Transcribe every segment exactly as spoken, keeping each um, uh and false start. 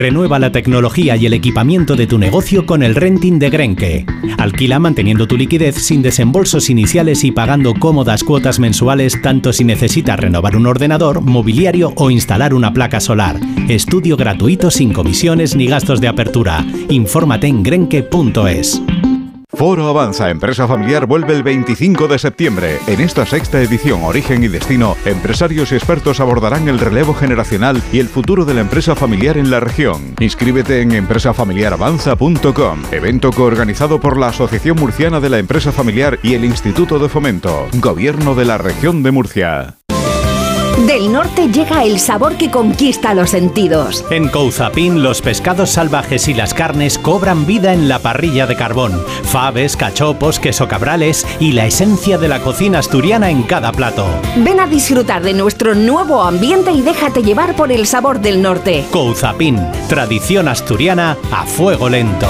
Renueva la tecnología y el equipamiento de tu negocio con el renting de Grenke. Alquila manteniendo tu liquidez sin desembolsos iniciales y pagando cómodas cuotas mensuales tanto si necesitas renovar un ordenador, mobiliario o instalar una placa solar. Estudio gratuito sin comisiones ni gastos de apertura. Infórmate en grenke punto es. Foro Avanza Empresa Familiar vuelve el veinticinco de septiembre. En esta sexta edición Origen y Destino, empresarios y expertos abordarán el relevo generacional y el futuro de la empresa familiar en la región. Inscríbete en empresa familiar avanza punto com, evento coorganizado por la Asociación Murciana de la Empresa Familiar y el Instituto de Fomento, Gobierno de la Región de Murcia. Del norte llega el sabor que conquista los sentidos. En Couzapin, los pescados salvajes y las carnes cobran vida en la parrilla de carbón. Faves, cachopos, queso cabrales y la esencia de la cocina asturiana en cada plato. Ven a disfrutar de nuestro nuevo ambiente y déjate llevar por el sabor del norte. Couzapin, tradición asturiana a fuego lento.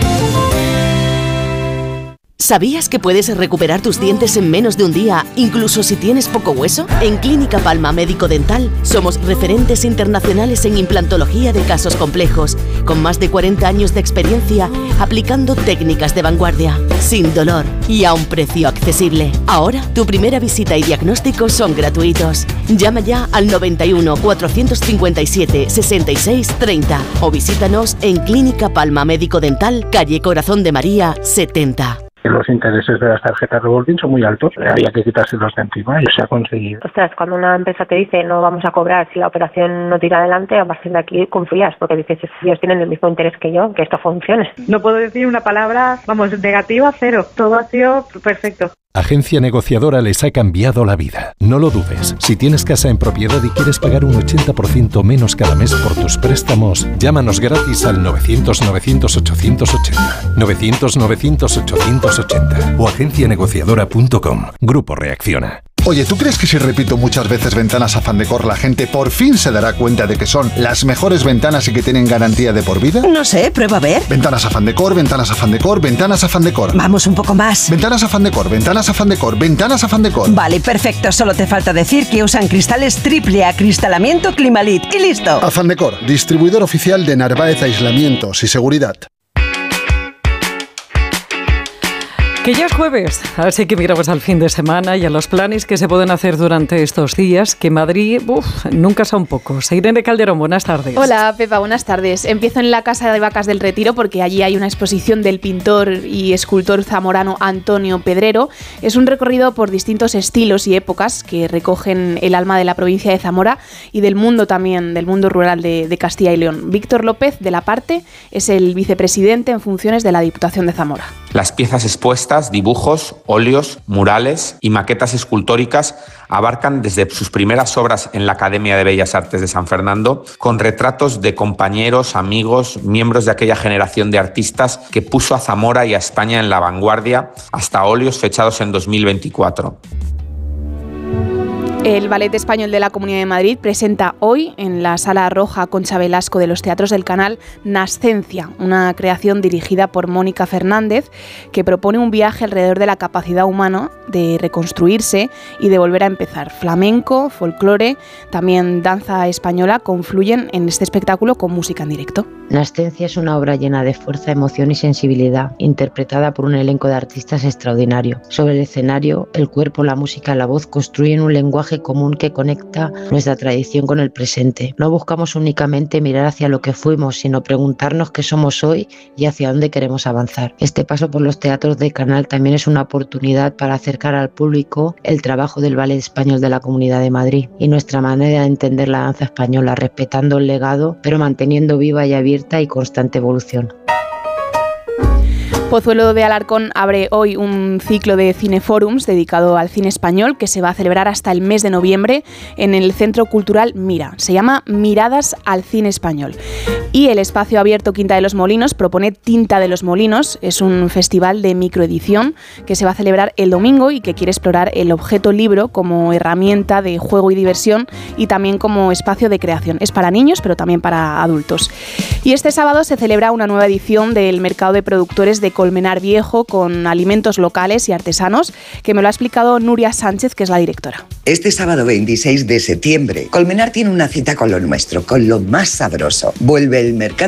¿Sabías que puedes recuperar tus dientes en menos de un día, incluso si tienes poco hueso? En Clínica Palma Médico Dental somos referentes internacionales en implantología de casos complejos, con más de cuarenta años de experiencia aplicando técnicas de vanguardia, sin dolor y a un precio accesible. Ahora, tu primera visita y diagnóstico son gratuitos. Llama ya al noventa y uno, cuatrocientos cincuenta y siete, sesenta y seis, treinta o visítanos en Clínica Palma Médico Dental, calle Corazón de María, setenta. Los intereses de las tarjetas revolving son muy altos, había que quitárselos de encima y se ha conseguido. Ostras, cuando una empresa te dice no vamos a cobrar si la operación no tira adelante, a partir de aquí confías, porque dices, ellos tienen el mismo interés que yo, que esto funcione. No puedo decir una palabra, vamos, negativa, cero. Todo ha sido perfecto. Agencia Negociadora les ha cambiado la vida. No lo dudes. Si tienes casa en propiedad y quieres pagar un ochenta por ciento menos cada mes por tus préstamos, llámanos gratis al novecientos, novecientos, ochocientos ochenta. novecientos, novecientos, ochocientos ochenta o agencia negociadora punto com. Grupo Reacciona. Oye, ¿tú crees que si repito muchas veces Ventanas Afán Decor la gente por fin se dará cuenta de que son las mejores ventanas y que tienen garantía de por vida? No sé, prueba a ver. Ventanas Afán Decor, Ventanas Afán Decor, Ventanas Afán Decor. Vamos un poco más. Ventanas Afán Decor, Ventanas Afán Decor, Ventanas Afán Decor. Vale, perfecto. Solo te falta decir que usan cristales triple acristalamiento Climalit y listo. Afán Decor, distribuidor oficial de Narváez Aislamientos y Seguridad. Que ya es jueves, así que miramos al fin de semana y a los planes que se pueden hacer durante estos días, que Madrid, uff, nunca son pocos. Irene Calderón, buenas tardes. Hola, Pepa, buenas tardes. Empiezo en la Casa de Vacas del Retiro porque allí hay una exposición del pintor y escultor zamorano Antonio Pedrero. Es un recorrido por distintos estilos y épocas que recogen el alma de la provincia de Zamora y del mundo también, del mundo rural de, de Castilla y León. Víctor López, de la Parte, es el vicepresidente en funciones de la Diputación de Zamora. Las piezas expuestas, dibujos, óleos, murales y maquetas escultóricas abarcan desde sus primeras obras en la Academia de Bellas Artes de San Fernando, con retratos de compañeros, amigos, miembros de aquella generación de artistas que puso a Zamora y a España en la vanguardia, hasta óleos fechados en dos mil veinticuatro. El Ballet Español de la Comunidad de Madrid presenta hoy en la Sala Roja Concha Velasco de los Teatros del Canal Nascencia, una creación dirigida por Mónica Fernández que propone un viaje alrededor de la capacidad humana de reconstruirse y de volver a empezar. Flamenco, folclore, también danza española confluyen en este espectáculo con música en directo. Nascencia es una obra llena de fuerza, emoción y sensibilidad, interpretada por un elenco de artistas extraordinario. Sobre el escenario, el cuerpo, la música y la voz construyen un lenguaje común que conecta nuestra tradición con el presente. No buscamos únicamente mirar hacia lo que fuimos, sino preguntarnos qué somos hoy y hacia dónde queremos avanzar. Este paso por los teatros del Canal también es una oportunidad para acercar al público el trabajo del Ballet Español de la Comunidad de Madrid y nuestra manera de entender la danza española, respetando el legado, pero manteniendo viva y abierta y constante evolución. Pozuelo de Alarcón abre hoy un ciclo de cineforums dedicado al cine español que se va a celebrar hasta el mes de noviembre en el Centro Cultural Mira. Se llama Miradas al Cine Español. Y el espacio abierto Quinta de los Molinos propone Tinta de los Molinos. Es un festival de microedición que se va a celebrar el domingo y que quiere explorar el objeto libro como herramienta de juego y diversión y también como espacio de creación. Es para niños, pero también para adultos. Y este sábado se celebra una nueva edición del Mercado de Productores de Colmenar Viejo con alimentos locales y artesanos, que me lo ha explicado Nuria Sánchez, que es la directora. Este sábado veintiséis de septiembre, Colmenar tiene una cita con lo nuestro, con lo más sabroso. Vuelve el mercado